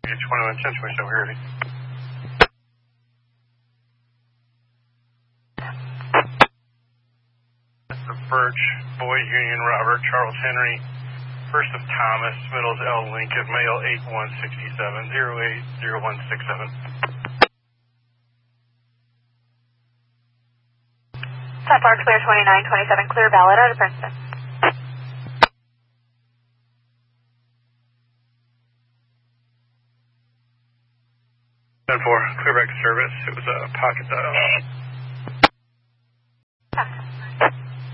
21 Century, so here. The Birch, Boyd Union, Robert, Charles Henry, first of Thomas, middle is L. Lincoln, male 8167, 080167. Top Bar clear 2927, clear ballot out of Princeton. 10-4, clear back to service. It was a pocket dial.